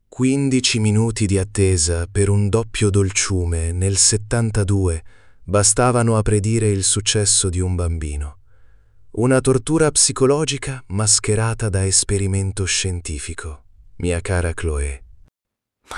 15 minuti di attesa per un doppio dolciume nel 72 bastavano a predire il successo di un bambino. Una tortura psicologica mascherata da esperimento scientifico. Mia cara Chloé,